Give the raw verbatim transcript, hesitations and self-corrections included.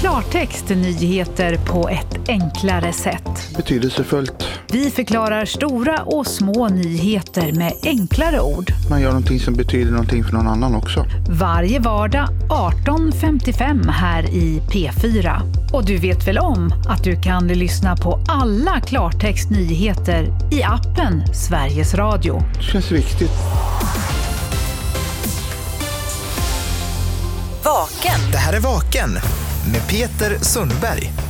Klartext nyheter på ett enklare sätt. Betydelsefullt. Vi förklarar stora och små nyheter med enklare ord. Man gör någonting som betyder någonting för någon annan också. Varje vardag arton femtiofem här i P fyra. Och du vet väl om att du kan lyssna på alla Klartext nyheter i appen Sveriges Radio. Det känns viktigt. Vaken. Det här är Vaken med Peter Sundberg.